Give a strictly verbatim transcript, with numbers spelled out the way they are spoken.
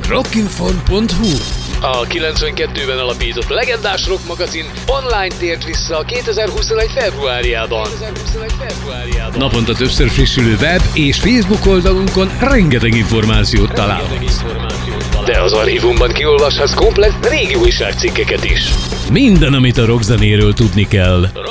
rockinform pont hu. A kilencvenkettőben alapított legendás rock magazin online tért vissza kétezer-huszonegy februárjában. Naponta többször frissülő web és Facebook oldalunkon rengeteg információt találhatsz. De az archívumban kiolvashatsz komplett régi újságcikkeket is. Minden, amit a rockzenéről tudni kell.